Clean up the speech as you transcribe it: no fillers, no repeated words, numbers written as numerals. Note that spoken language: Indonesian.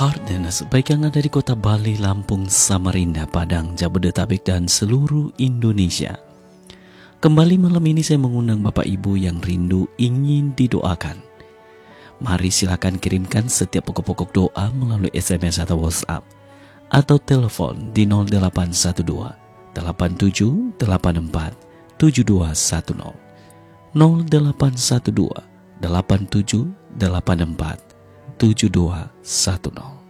Hardness, baik yang ada di kota Bali, Lampung, Samarinda, Padang, Jabodetabek, dan seluruh Indonesia. Kembali malam ini saya mengundang Bapak Ibu yang rindu ingin didoakan. Mari silakan kirimkan setiap pokok-pokok doa melalui SMS atau WhatsApp atau telepon di 0812 8784 7210 0812 8784 7210.